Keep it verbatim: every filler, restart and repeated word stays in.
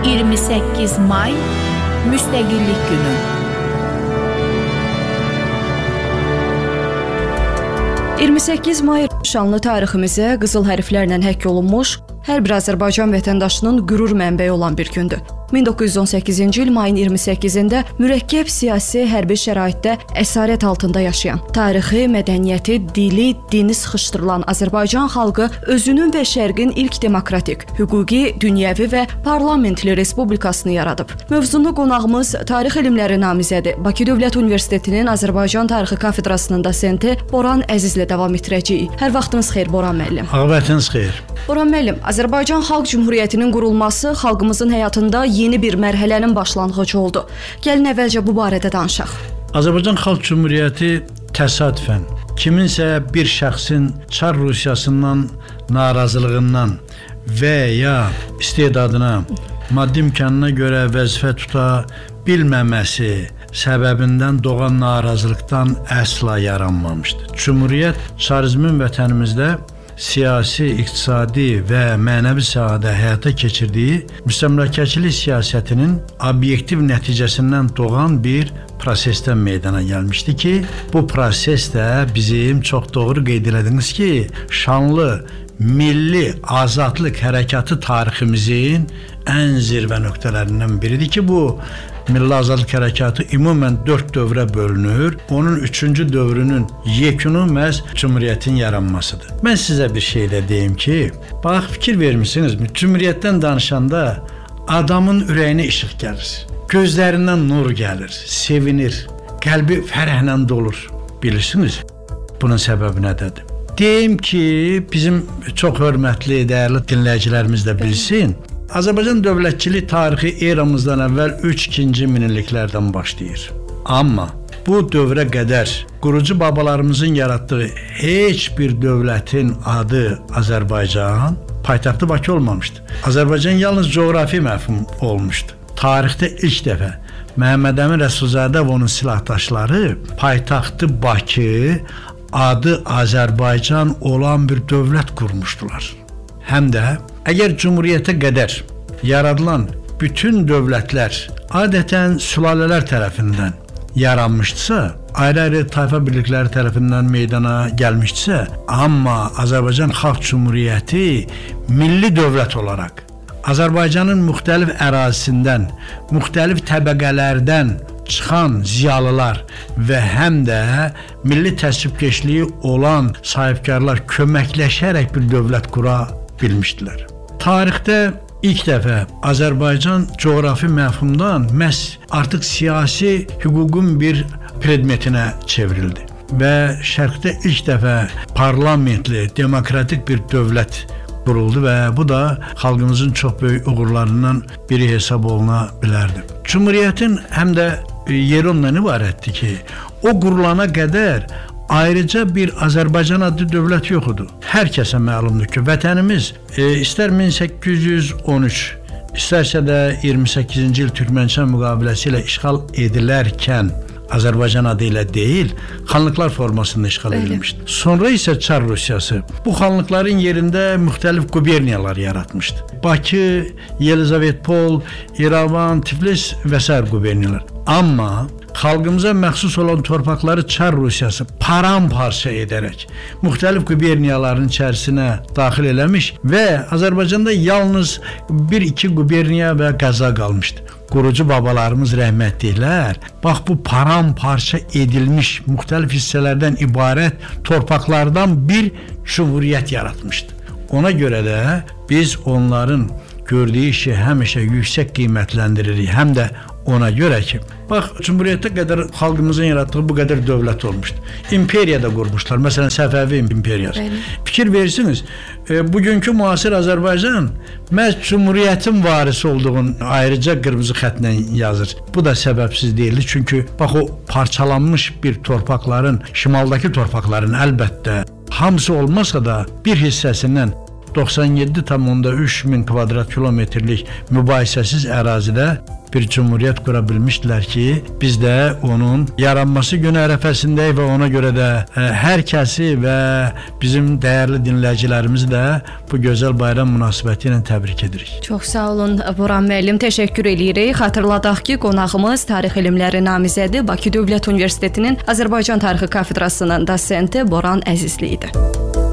iyirmi səkkiz may Müstəqillik Günü. iyirmi səkkiz may şanlı tariximizə qızıl hərflərlə həkk olunmuş, hər bir Azərbaycan vətəndaşının qürur mənbəyi olan bir gündür. min doqquz yüz on səkkizinci il mayın iyirmi səkkizində mürəkkəb siyasi hərbi şəraitdə əsarət altında yaşayan, tarixi, mədəniyyəti, dili, dini sıxışdırılan Azərbaycan xalqı özünün və Şərqin ilk demokratik, hüquqi, dünyəvi və parlamentli respublikasını yaradıb. Mövzunu qonağımız tarix elmləri namizədi Bakı Dövlət Universitetinin Azərbaycan tarixi kafedrasının dosenti Boran Əzizlə davam etdirəcəyik. Hər vaxtınız xeyir Boran müəllim. Ağabətiniz xeyir. Boran müəllim, Azərbaycan Xalq Cümhuriyyətinin qurulması xalqımızın həyatında yeni bir mərhələnin başlanğıcı oldu. Gəlin əvvəlcə bu barədə danışaq. Azərbaycan Xalq Cümhuriyyəti təsadüfən kiminsə bir şəxsin Çar Rusiyasından narazılığından və ya istedadına, maddi imkanına görə vəzifə tuta bilməməsi səbəbindən doğan narazılıqdan əsla yaranmamışdı. Cümhuriyyət Çarizmin vətənimizdə siyasi, iqtisadi və mənəvi sahədə həyata keçirdiyi müstəmləkəçilik siyasətinin obyektiv nəticəsindən doğan bir prosesdən meydana gəlmişdi ki, bu proses də bizim çox doğru qeyd elədiniz ki, şanlı milli azadlıq hərəkatı tariximizin ən zirvə nöqtələrindən biridir ki, bu milli azadlıq hərəkatı ümumən dörd dövrə bölünür. Onun üçüncü dövrünün yekunu məhz Cümhuriyyətin yaranmasıdır. Mən sizə bir şey də deyim ki, bax fikir vermişsinizmi? Cümhuriyyətdən danışanda adamın ürəyinə işıq gəlir, gözlərindən nur gəlir, sevinir, qəlbi fərəhlə dolur. Bilirsiniz, bunun səbəbi nədədir? Deyim ki, bizim çox hörmətli, dəyərli dinləyicilərimiz də bilsin, Azərbaycan dövlətçilik tarixi eramızdan əvvəl üç ikinci minilliklərdən başlayır. Amma bu dövrə qədər qurucu babalarımızın yaratdığı heç bir dövlətin adı Azərbaycan, paytaxtı Bakı olmamışdı. Azərbaycan yalnız coğrafi məfhum olmuşdu. Tarixdə ilk dəfə Məhəmməd Əmin Rəsulzadə və onun silahdaşları paytaxtı Bakı, adı Azərbaycan olan bir dövlət qurmuşdular. Həm də əgər Cümhuriyyətə qədər yaradılan bütün dövlətlər adətən sülalələr tərəfindən yaranmışdısa, ayrı-ayrı tayfa birlikləri tərəfindən meydana gəlmişdisə, amma Azərbaycan Xalq Cümhuriyyəti milli dövlət olaraq Azərbaycanın müxtəlif ərazisindən, müxtəlif təbəqələrdən çıxan ziyalılar və həm də milli təsvibkeşliyi olan sahibkarlar köməkləşərək bir dövlət qura bilmişdilər. Tarixdə ilk dəfə Azərbaycan coğrafi məfhumdan məhz artıq siyasi hüququn bir predmetinə çevrildi və Şərqdə ilk dəfə parlamentli, demokratik bir dövlət quruldu və bu da xalqımızın çox böyük uğurlarından biri hesab oluna bilərdi. Cümhuriyyətin həm də yeri ondan ibarətdir ki, o qurulana qədər ayrıca bir Azərbaycan adlı dövlət yox idi. Hər kəsə məlumdur ki, vətənimiz e, istər min səkkiz yüz on üç, istərsə də iyirmi səkkizinci il Türkmənistan müqaviləsi ilə işğal edilərkən Azərbaycan adı ilə deyil, xanlıqlar formasında işğal edilmişdi. Sonra isə Çar Rusiyası bu xanlıqların yerində müxtəlif quberniyalar yaratmışdı. Bakı, Yelizavetpol, İrəvan, Tiflis və sair quberniyalar. Amma xalqımıza məxsus olan torpaqları Çar Rusiyası paramparça edərək müxtəlif quberniyaların içərisinə daxil eləmiş və Azərbaycanda yalnız bir-iki quberniya və qəza qalmışdı. Qurucu babalarımız rəhmətliklər, bax bu paramparça edilmiş müxtəlif hissələrdən ibarət torpaqlardan bir cümhuriyyət yaratmışdı. Ona görə də biz onların gördüyü işi həmişə yüksək qiymətləndiririk, həm də ona görə ki, bax, Cümhuriyyətə qədər xalqımızın yaratdığı bu qədər dövlət olmuşdu. İmperiya da qurmuşlar, məsələn, Səfəvi imperiyası. Bəli. Fikir verirsiniz, e, bugünkü müasir Azərbaycan məhz Cümhuriyyətin varisi olduğunu ayrıca qırmızı xətlə yazır. Bu da səbəbsiz deyildi, çünki bax, o parçalanmış bir torpaqların, şimaldakı torpaqların əlbəttə hamısı olmasa da bir hissəsindən doxsan yeddi tam onda üç min kvadrat kilometrlik mübahisəsiz ərazidə bir cumhuriyyət qura bilmişdilər ki, biz də onun yaranması günü ərəfəsindəyik və ona görə də ə, hər kəsi və bizim dəyərli dinləyicilərimizi də bu gözəl bayram münasibəti ilə təbrik edirik. Çox sağ olun Boran müəllim, təşəkkür edirik. Xatırladaq ki, qonağımız tarix elmləri namizədi Bakı Dövlət Universitetinin Azərbaycan Tarixi kafedrasının dosenti Boran Əzizli idi.